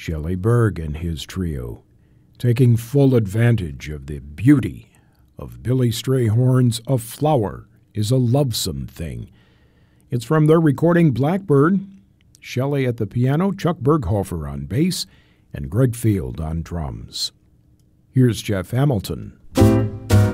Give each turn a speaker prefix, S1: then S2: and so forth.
S1: Shelley Berg and his trio, taking full advantage of the beauty of Billy Strayhorn's A Flower is a Lovesome Thing. It's from their recording Blackbird. Shelley at the piano, Chuck Berghofer on bass, and Greg Field on drums. Here's Jeff Hamilton.